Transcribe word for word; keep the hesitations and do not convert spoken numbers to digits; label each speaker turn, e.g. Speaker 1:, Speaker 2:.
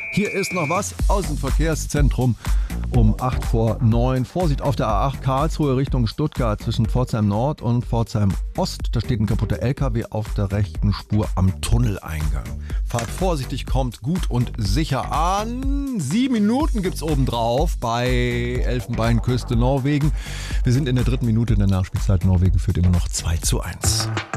Speaker 1: Hier ist noch was aus dem Verkehrszentrum um acht vor neun. Vorsicht auf der A acht Karlsruhe Richtung Stuttgart zwischen Pforzheim Nord und Pforzheim Ost. Da steht ein kaputter L K W auf der rechten Spur am Tunneleingang. Fahrt vorsichtig, kommt gut und sicher an. Sieben Minuten gibt's obendrauf bei Elfenbeinküste Norwegen. Wir sind in der dritten Minute der Nachspielzeit. Norwegen führt immer noch zwei zu eins.